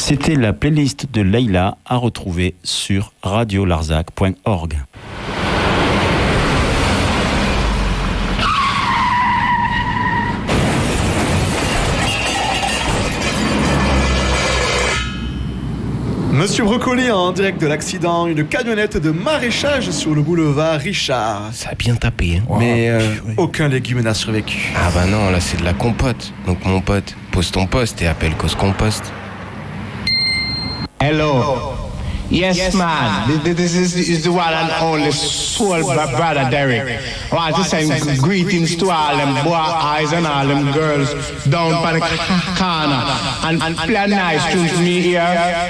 C'était la playlist de Leïla à retrouver sur radiolarzac.org. Monsieur Brocoli en direct de l'accident, une camionnette de maraîchage sur le boulevard Richard. Ça a bien tapé, hein. Mais aucun légume n'a survécu. Ah bah non, là c'est de la compote. Donc mon pote, pose ton poste et appelle Cause Compost. Hello. Yes, man. This is the one and only soul brother Derek. I want to say greetings to all them boys and all them girls down by the corner and play nice tunes to me here.